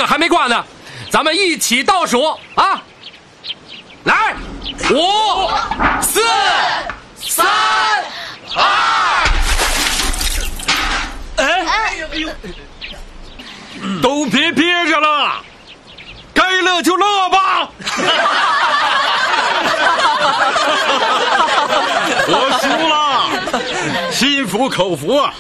个还没挂呢，咱们一起倒数啊！来，5、4、3、2。哎呦！都别憋着了，该乐就乐吧。我输了，心服口服啊。